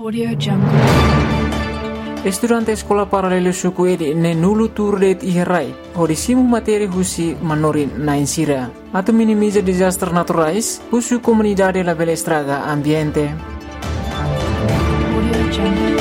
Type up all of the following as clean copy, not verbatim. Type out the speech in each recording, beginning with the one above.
Audio Jungle. Estudante sekolah paralelo suku edi ne nulu turdet iherai hodisimu materi husi manorin na insira atau minimiza disaster naturais husu comunidade la bela estraga ambiente. Audio Jungle.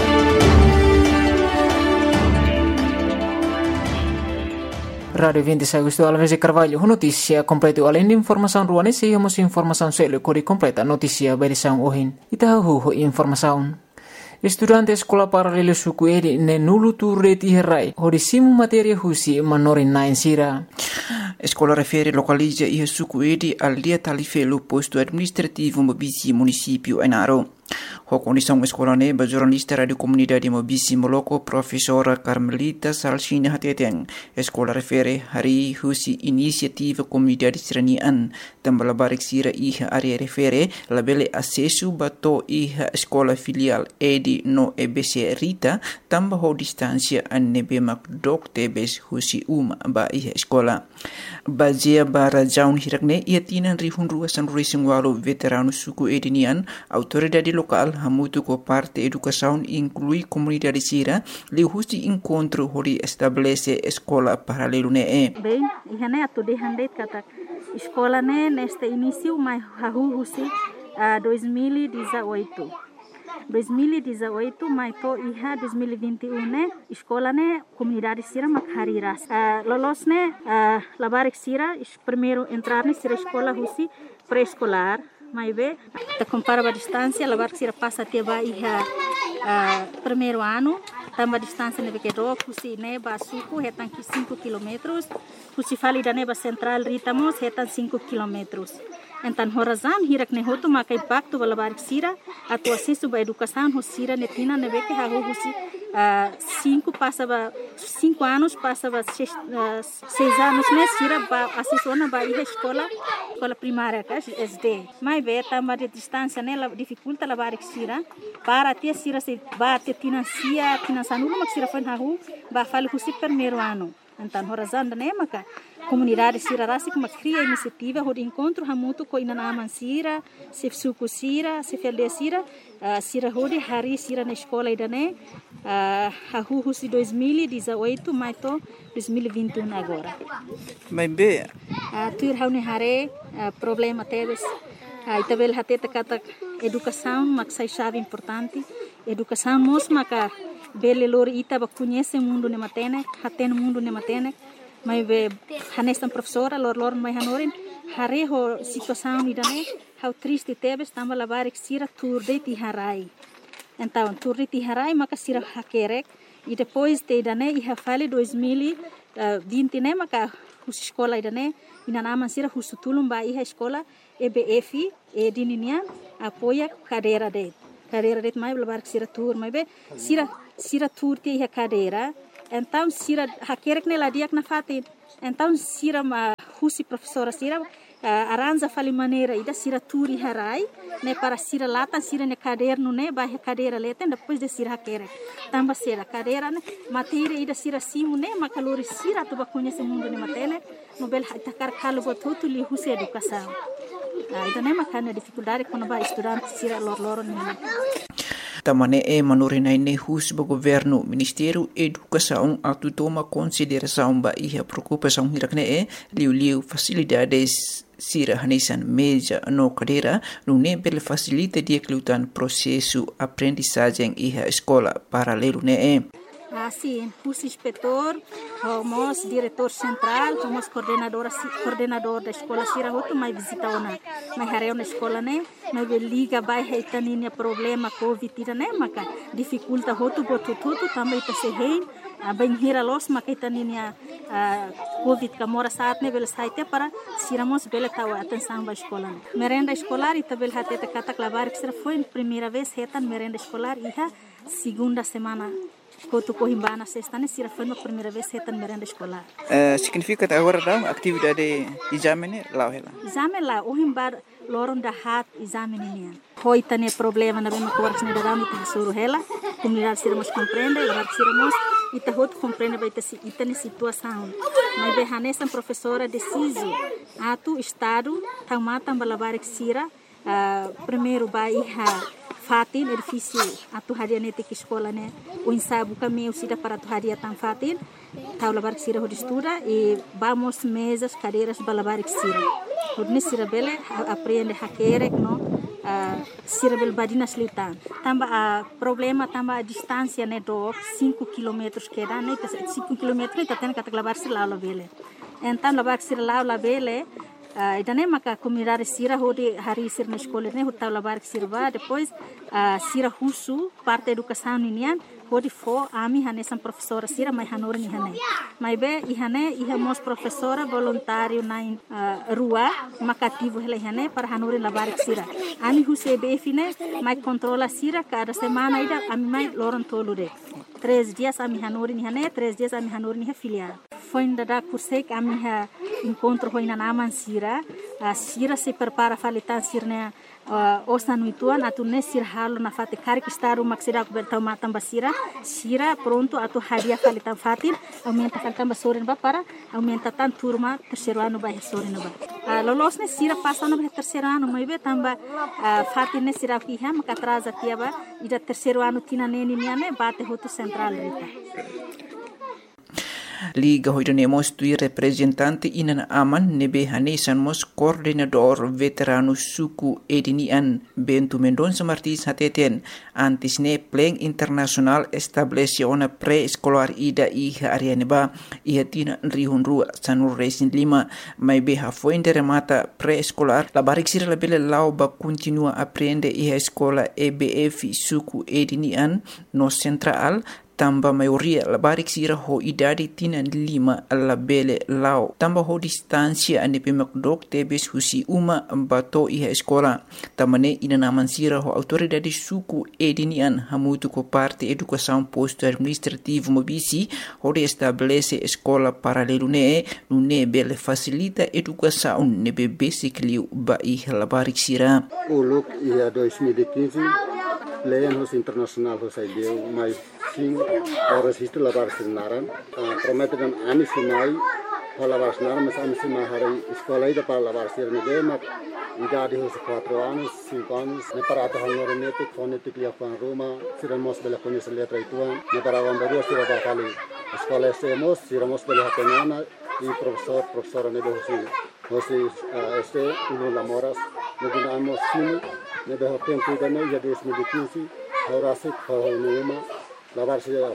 Radio 26 Agosto Alves Carvalho notícia completo além de informação ruane se hemos informação selo kori completa notícia berisão ohin itahu informação. Estudante sekolah paralelo suku edi ne nulu turret iherai hodisimu materi husi manorin na insira. Escola refere localiza e suku edi al dia talifelo posto administrativo Mobisi município Enaro. A condição escola neba jornalista radio comunidade Mobisi Moloko professora Carmelita Salsina Hateteng. Escola refere hari husi inisiativa comunidade seranian tambah barik sira iha area refere labele acesso bato iha escola filial edi no EBC Rita tambah ho distância anebe makdok tebes husi ba iha escola. Bazia bara jaun hirakne ia tinan rihun ruasan racing walu veterano suku edinian autoridade local hamutu ko parte educação inclui comunidade sira li husi encontro hori estabelece escola paralelo ne bem ihane atu de handet kata escola ne neste início mai hahu husi 2018 mai to iha 2021 ne escola ne comunidade sira makhariras lolos ne labarik sira primeiro entrar ne sira escola husi pré-escolar mai be te compara a distância labarik sira passa até ba iha primeiro ano tamba distância ne que do husi ne ba suku hetan 5 km husi fali da ne ba central ritamos hetan 5 km. Então, horazan hirak ne hotu makai bakto balabarik sira atu acesso ba educação hosira netina ne beke ha husi 5 anos passava 6 anos ne sira ba acesso na ba escola primária ka SD mai be tamba de distância ne la dificulta labarik sira para ter sira se ba te financia nulo mak sira fan ha ba fali husi primeiro ano. Então, horazan ne maka comunidade sira rasi kuma cria iniciativa hod encontro hamutu ko inanaman sira se suku sira se felde sira sira hodi hari sira na escola idane hahu husi 2018 mai to 2021 agora mai be tuir haune hare problema teves itabel hateta kata educação maksai chave importante educação mos maka bele lori ita ba conhece mundo ne matene haten mundo ne matene mai be hanestan professora lor mai hanorin hare ho situação idane how triste tebes tamba labarik sira turde ti harai então turde ti harai maka sira hakerek e depois te idane iha fale 2020 ne maka hus escola idane inanaman sira husutulum ba iha escola EBF edininia apoia cadeira de mai labarik sira tur mai be sira tur ti iha cadeira. Então, sira hakerek ne ladiak na fatin. Então, sira husi professora sira aranja fali maneira ida sira turi harai ne para sira latan sira ne caderno ne ba cadeira leten depois de sira hakerek. Tamba sira cadeira ne matéria ida sira simu ne makalori sira tu ba conhece mundo ne matene nobel takar kalo botutu li husi educação. Ida ne makana dificuldade quando ba estudante sira lor ne. Tamane manorinai ne hus ba governo Ministério Educação atu toma consideração ba iha preocupação hirakne liu facilidades sira hanesan meja no cadeira no nebel facilita dia kelutan processo aprendizagem iha escola paralelo ne Sim, hus inspetor, homos diretor central, homos coordenador da escola sira hotu mai visita ona mai hareu na escola ne mai liga bai heitaninia problema covid ira ne maka dificulta hotu botu tutu também ta se hein bem hira los maka heitaninia covid ka mora saat ne bel saite para siramos bela tawa atenção ba escola ne merenda escolar e tabel hateta katak labar que sira foi primeira vez hetan merenda escolar iha segunda semana Kotu Cohimbana sexta ne sira foi a primeira vez hetan merenda escolar. Significa agora da atividade exame lá hela. Exame lá o himbar loron da hat exame nian. Hoi tane problema na bem coordes ne da mit suru hela. Comunidade sira mos compreende, lá sira mos ita hot compreende vai ter itane situação. Mas be hanesan professora deciso atu estado tamata balabarik sira primeiro ba iha fatin edifício atu haria nete que escola né o ensaio kami usida para atu haria tan fatin tau labar que sira estuda e vamos mesas cadeiras balabar que sira hodne sira bele aprende hakere no sira bel badina slitan tamba a problema tamba a distância né do 5 km que dá né 5 km tá tendo que labar sira lá bele então labar sira lá bele idane maka comunidade sira hodi hari sir na escola né hota labar sira depois sira husu parte educação ninian hodi fo ami hane sam professora sira mai hanor ni hane mai be ihane ihamos professora voluntário na rua makativo hele hane para hanor labar sira ami huse be fine mai controla sira cada semana ida ami mai loron tolude 3 dias ami hanor ni hane 3 dias ami hanor ni filial foi ainda cursei que a minha encontro foi na naman sira sira se prepara falitan sirne osa nuituan atu ne sir halo na fate kari que estar uma sira coberta matam basira sira pronto atu hadia falitan fatin aumenta faltan basorin ba para aumenta tan turma terceiro ano ba sorin ba lolos ne sira passa no terceiro ano mai be tamba fatin ne sira ki ha maka atrasa tiaba ida terceiro ano tina neni ne bate hoto central rita Liga hoidanemos tui representante inan aman nebe hanesan mos coordenador veterano suku edinian Bento Mendonça Martins hateten antes ne pleng internasional establece ona pré-escolar ida iha arianeba iha tina rihunrua sanur resin lima mai beha foinde remata pré-escolar la barik sira la bele lau ba continua aprende iha escola EBF suku edinian no central tamba maioria la barik sira ho idade tina lima la bele lao tamba ho distancia ane pemakdok tebes husi uma bato iha escola tamane ina naman sira ho autoridade suku edinian hamutu ko parte educação posto administrativo mobisi ho de estabelece escola paralelo ne bele facilita educação ne basic liu ba iha la barik sira uluk ia 2015 Leanhos internasional deu mais 5 horas isto lavar sinaran prometem ani simai para lavar sinaran mas ani simai hari escola ida para lavar sirne de mak idade hos 4 anos 5 anos ne para ata hanor nete fonetic lia fan Roma siramos bela conhecer letra ituan ne para vambaru sira ba kali escola semos siramos bela hapenana e professora ne de hosi este uno lamoras ne dinamos sino ne de tempo da ne ya 2015 horasi khonuma lavar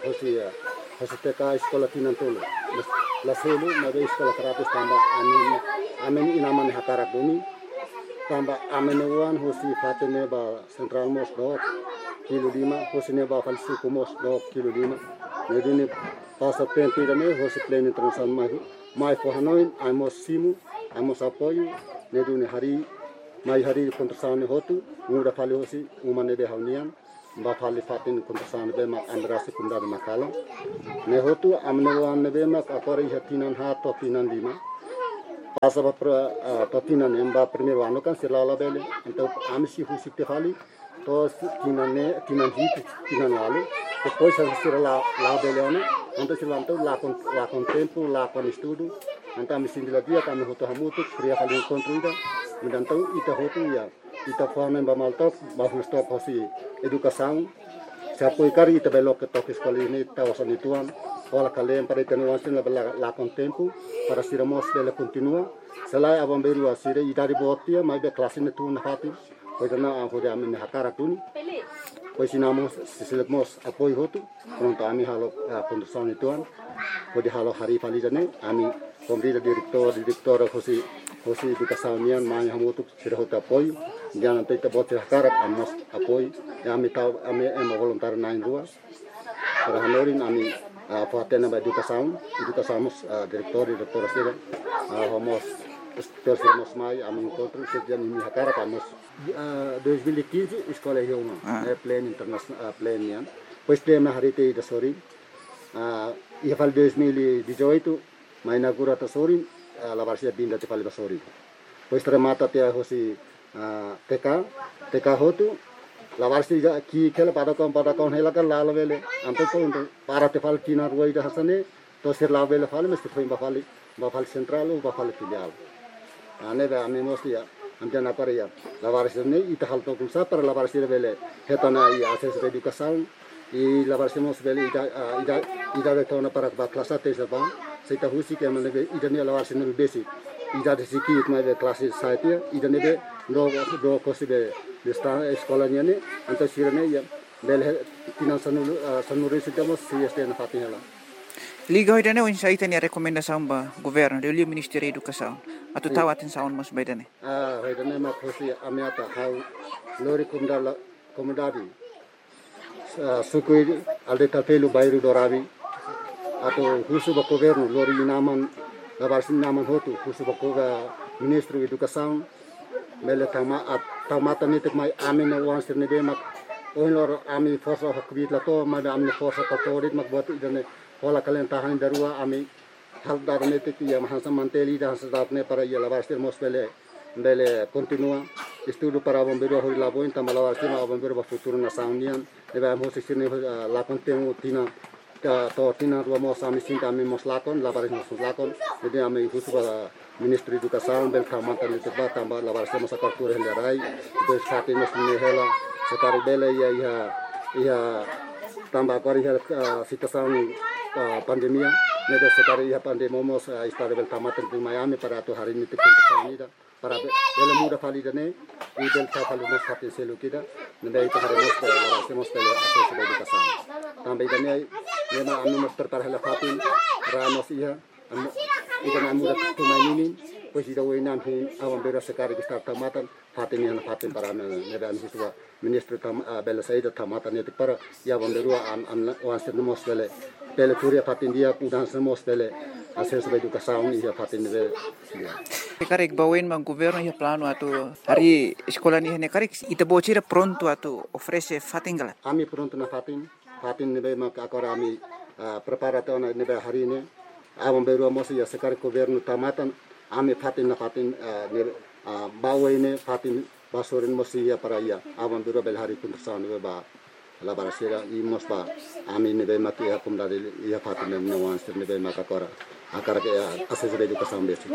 hosi teka escola tinantolo la selu na de escola terapis tamba amen inaman hakara bumi tamba amenuan hosi fatene ba central mos do kilo lima hosi ne ba falsi kumos do kilo lima ne dine passa tempo da ne hosi pleno internacional mai for hanoin amos simu amos apoio ne dine mai hari kontrasan hotu muda fali hosi umane de haunian ba fali fatin kontrasan be ma andrasi kunda de makalo ne hotu amne wan ne be ma akori hatinan ha to tinan lima passa ba to tinan emba primeiro ano kan sirala bele então amsi husi te fali to tinan hit tinan wale depois a sirala la bele ano então silanto la con tempo la con estudo então me sindila dia kan hotu hamutu kriya fali construida então ita hotu ya ita forma ba maltop ba stop hosi educação se apoiar ita belo que toque escola ni ta osani tuan wala kalem para tenuan sin la con tempo para siramos bele continua selai abamberu asire ita di botia mai be classe ne tu na hati pois na hoja amen hakara tuni pois sinamos sisilemos apoio hotu pronto ami halo condução ni tuan pode halo hari falijane ami komrida direktor hosi educação nian mai hamutu sira hota apoio jangan tenta bote hakara amos apoio ami tau ami voluntário na rua para hanorin ami fatena ba educação direktor sira homos terus mai ami encontro sejak ini hakara amos 2015 escola Reuma pleno internacional pleno pois tema harite da sori ia fal 2018 mai inaugura ta sori la varsia binda te fal da sori pois remata te hosi TK hotu la varsia ki kela pada kon hela kan la vele anto to para te fal tina ruai da hasane to sir la vele fal mes foi ba fal central ba fal filial ane ba ame mos ya amjan apa ya lawaris ini ita hal tokul sa para lawaris bele hetana i akses educação e lawaris mos bele ida betona para klasa tesa ba seita husi ke mane ida ne lawaris no basic ida de siki ma de klase saite ida ne be do kosibe de sta eskolanya ne anta sirane ya bele tinan sanuri sidamos si este na fatinela Liga hoidane o insaita ni rekomendasaun ba governo de Rio Ministério da Educação. Atu tawatin saun mas baidane. Hoidane ma kosi amiata hau lori komodadi. Sukui alde tapelu bairu dorabi atau husu ba governo lori inaman labarsin naman hotu husu ba Ministro Educação mele tamata nitik mai amin na uang sirne be mak lor ami forsa hakbit lato mada ami forsa katorit mak buat idane Hola kalian tahan darua ami hal darne te ya mahasa manteli dah sedatne para ya lavarster mosbele bele continua estudo para bombeiro hori labo inta malavarster ma bombeiro ba futuro na saunian eba mo sisine la contemo tina to tina rua mo sami sinta ami mos lakon lavares mos lakon jadi ami husu para Ministro Educação bel kamanta ni teba tamba lavarster mos akartur hendarai des fatin mos ni hela sekari bele ya tamba kori situação pandemia neda sekali ya pandemomos istare tamatan di Miami para tu hari ini teknik para bela muda validane i bel tafalu nos hatin selu kita neda itu hari nos hacemos pele akses educação também dane lema anu mas prepara hela fatin ramos ia ida muda tumainin pues ida wenam hin awam bera sekali kita tamatan fatin yang fatin para neda anu situa ministro bela saida tamatan itu para ya bomberua wanser nos pele kuria fatin dia udah semos pele akses educação ia fatin de Karek bawen mang governo ya plano atu hari sekolah ni hene karek ita bocira pronto atu ofrece fatingala. Ami pronto na fatin nebe mak agora ami preparato na nebe hari ini awam beru mos ya sekar governo tamatan ami fatin na fatin bawen fatin basorin mos ya para ya awam beru bel hari kuntusan nebe ba la barasera i mos ba ami nebe mak ya kumdari ya fatin nebe wanster nebe mak agora akara ke akses educação besi.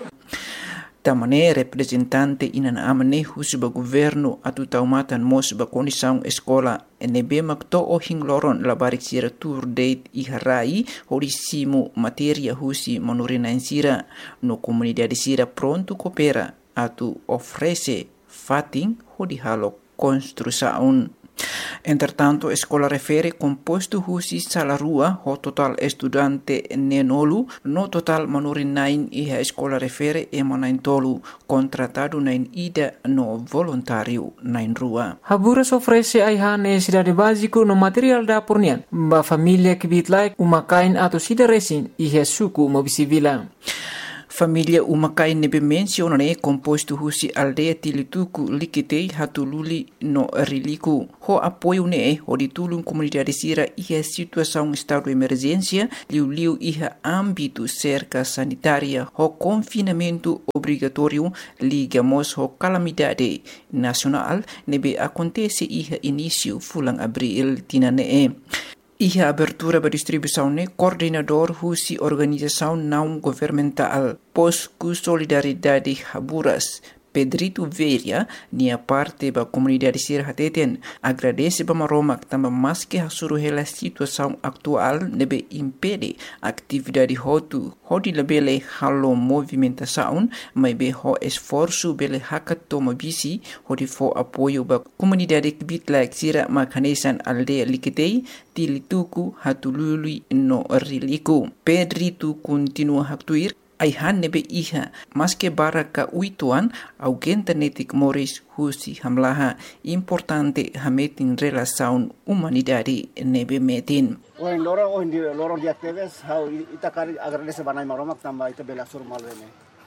Tamane representante inan amane husuba governo atu taumatan mos ba condição escola NB makto o hingloron labarik sira tour date i harai horisimu materia husi manurina sira no comunidade sira pronto coopera atu ofrece fating hodi halo construção. Entretanto, escola refere composto husi salarua ho total estudante nenolu no total manurin nain iha escola refere emanain tolu contratado nain ida no voluntário nain rua. Haburas ofrece aiha necessidade básico no material da pornian ba família que bitlai umakain atau sida resin iha suku mobisivila. Família umakai nebe menciona ne composto husi aldeia tilituku likitei hatululi no riliku. Ho apoio ne ho ditulung comunidade sira iha situação estado emergência liu iha âmbito cerca sanitária ho confinamento obrigatório ligamos ho calamidade nacional nebe acontece iha início fulang abril tinane. Iha abertura ba distribuição ne coordenador husi organização não governamental Posku Solidariedade Haburas Pedrito Veria nia parte ba comunidade sir hateten agradece ba maromak tamba maske hasuru hela situação atual nebe impede atividade hotu hodi lebele halo movimentação mai be ho esforço bele hakat toma bisi hodi fo apoio ba comunidade bitlak sira makanesan aldeia likitei tilituku hatulului no riliku. Pedrito continua haktuir aihan nebe iha maske baraka uituan augenta netik moris husi hamlaha importante hametin relação humanidade nebe metin. Oin lorong di aktives how itakari agradece banai maromak tamba ita bela sur malwene.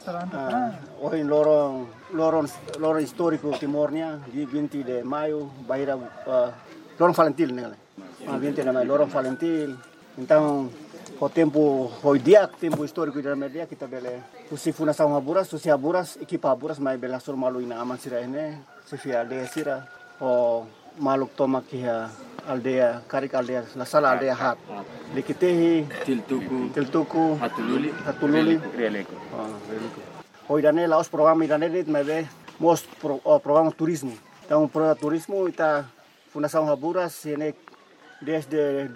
Oin lorong histórico Timornia di 20 de maio baira lorong Valentil nele. 20 de maio lorong Valentil. Então o tempo tempo histórico da media kita bele usi fundação Haburas, usi Haburas, equipa Haburas mai bela sur malu ina aman sira ene, sifia aldeia sira o maluk toma kia aldeia karik aldeia la sala aldeia hat. Likitehi tiltuku hatululi releko. Hoidane laos program idane dit mebe mos programa turismo. Então programa turismo ita Fundação Haburas ini desde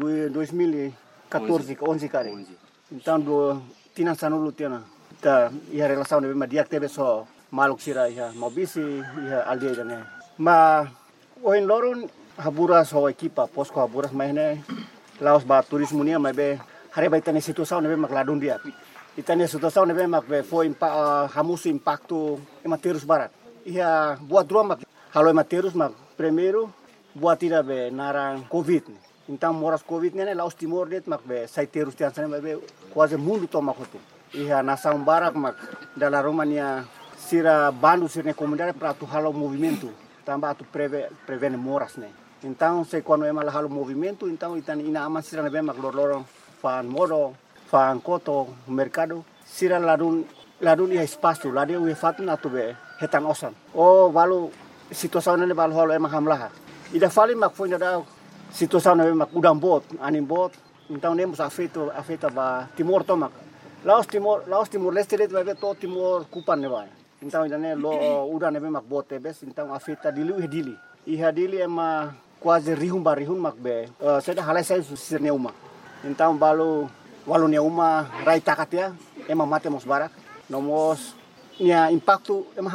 2014 ke 11 kali. Então do tinan sanulu tiana. Ta ia relação de dia teve só maluk sira ia mobisi ia aldeia dane. Ma oin lorun Haburas ho equipa posko Haburas maine laos ba turismo nia mai be hari ba itane situação nebe makladun dia. Itane situação nebe mak be foi hamusu impacto ematerus barat. Ia buat dua mak halo ematerus mak primeiro buat tidak be narang covid. Então moras covid nene laos timor det mak be saiterus tian sana be quase mundo toma kotu. Ia nasang barak mak dalam Romania sira bandu sirne comunidade para tu halo movimento. Tambah tu prevene moras ne. Então se quando ema halo movimento então itan ina aman sira nebe mak lorong fan modo fan koto mercado sira ladun ia espaço ladun ia fatun atu be hetan osan. Oh balu situação nene balu halo ema hamlaha. Ida fali mak foi nada situação nebe mak udang bot anim bot então nemos afeta ba timor tomak. Laos Timor Leste det vai to Timor kupan ne vai. Então idane lo udah nebe mak bot tebes então afeta dili. Iha dili ema quase rihun mak be. Seda halai sai sirne uma. Então balu walu ne uma rai takatia ema mate mos barak. Nomos nia impacto ema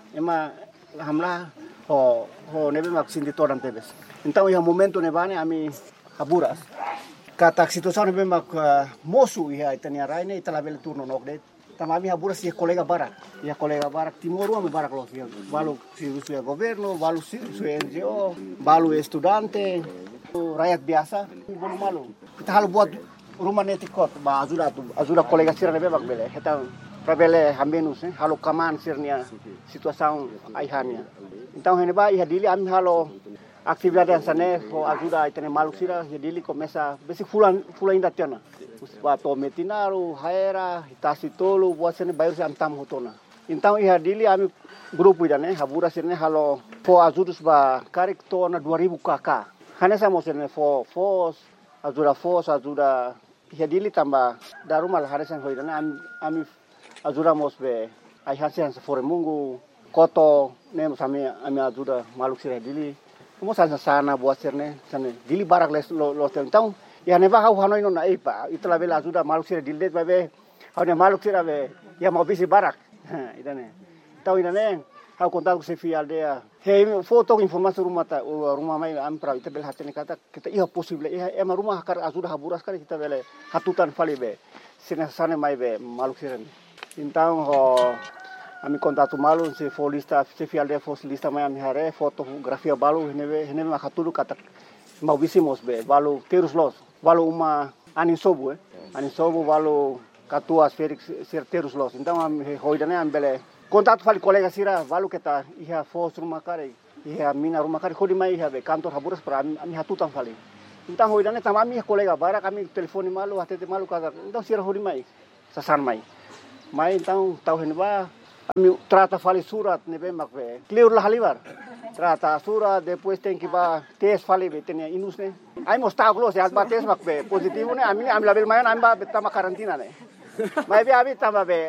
hamlah ho nebe mak sindi toran tebes. Então iha momento ne bane ami Haburas. Kata situação nebe mak mosu iha itania raine italabel turno nokdet. Tamami Haburas ia colega barak Timor uma barak los ia. Balu sua governo, balu sua NGO, balu estudante, rakyat biasa, bolu malu. Kita halu buat rumah netikot ba ajuda colega sira nebe mak bele. Kita prabele hambenus halu kaman sirnia situação aihania. Então heneba iha dili ami halo atividade yang sana ho ajuda itane maluk sira dili começa besi fulan inda tiana. Bato metinaru, haera, hitasi tolu, buat sini bayar si antam hotona. Então iha dili ami grupo idane Haburas sirne halo fo ajudus ba karik tona 2000 KK. Hanya sama sirne fo ajuda iha dili tambah darumal harisan ho idane ami ajuda mosbe ai hasian sefore mungu koto nem sami ami ajuda maluk sira dili. Mo sana buat sirne sana dili barak lo então ya neba hau hanoi no na ipa itla bela ajuda maluk sira dildet babe hau ne maluk sira be ya mau bisi barak idane tau idane hau kontak se fi aldea he foto informasi rumah mai am pra ita bel hatene kata kita iya possible iya ema rumah kar ajuda Haburas kali kita bele hatutan fali be sina sane mai be maluk sira então ho ami kontak malu se folista se fi aldea folista mai ami hare fotografia balu hene makatulu kata mau bisi mos be balu terus los balu uma anisobu balu katua Felix terus los então am hoidane am bele kontak fali kolega sira balu kita iha fos rumah kare iha mina rumah kare khodi mai iha be kantor Haburas para ami hatutan fali então hoidane tamami kolega bara kami telefoni malu hatete malu kata então sira hodi mai sasan mai então tau henba ami trata fali surat nebe makbe clear lah halibar trata surat depois tem que ba tes fali be tenia inus ne ai mostau close as ba tes makbe positivo ne ami label mayan amba betama karantina ne mai be abi tama be